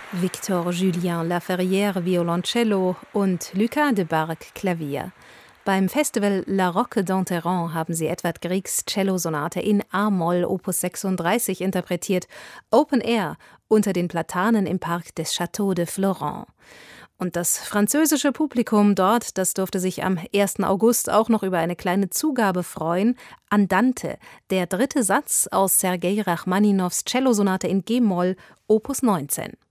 Victor Julien Laferrière Violoncello und Lucas de Bargue Klavier. Beim Festival La Rocque d'Enterrand haben sie Edvard Griegs Cellosonate in A-Moll Opus 36 interpretiert, Open Air, unter den Platanen im Park des Château de Florent. Und das französische Publikum dort, das durfte sich am 1. August auch noch über eine kleine Zugabe freuen. Andante, der dritte Satz aus Sergei Rachmaninows Cellosonate in G-Moll, Opus 19.